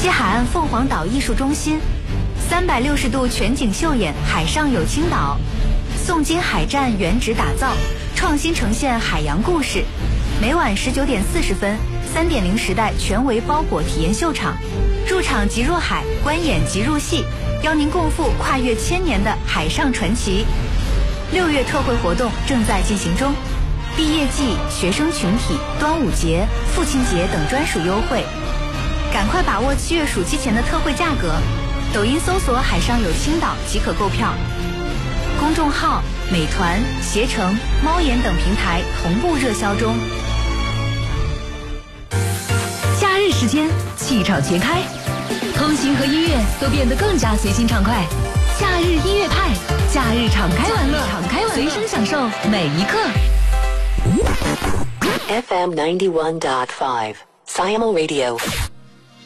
西海岸凤凰岛艺术中心，360度全景秀演海上有青岛，宋金海战原址打造，创新呈现海洋故事。每晚19点40分，3.0时代全维包裹体验秀场，入场即入海，观演即入戏，邀您共赴跨越1000年的海上传奇。6月特惠活动正在进行中，毕业季、学生群体、端午节、父亲节等专属优惠，赶快把握7月暑期前的特惠价格。抖音搜索海上有青岛即可购票，公众号美团、携程、猫眼等平台同步热销中。 假日时间气场全开，通行和音乐都变得更加随心畅快。假日音乐派，假日敞开玩乐，随身享受每一刻。 FM 91.5 Siamo Radio。